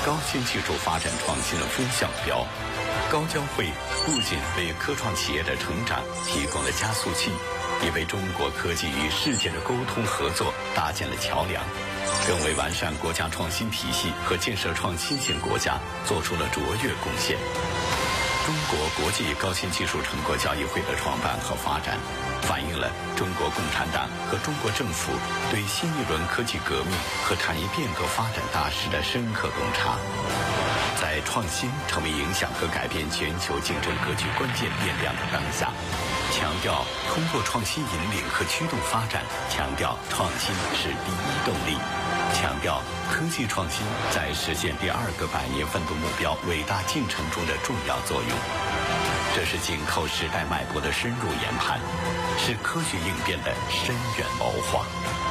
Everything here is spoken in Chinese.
高新技术发展创新的风向标。高交会不仅为科创企业的成长提供了加速器，也为中国科技与世界的沟通合作搭建了桥梁，更为完善国家创新体系和建设创新型国家做出了卓越贡献。中国国际高新技术成果交易会的创办和发展，反映了中国共产党和中国政府对新一轮科技革命和产业变革发展大势的深刻洞察。在创新成为影响和改变全球竞争格局关键变量的当下，强调通过创新引领和驱动发展，强调创新是第一动力，强调科技创新在实现第2个百年奋斗目标伟大进程中的重要作用。这是紧扣时代脉搏的深入研判，是科学应变的深远谋划。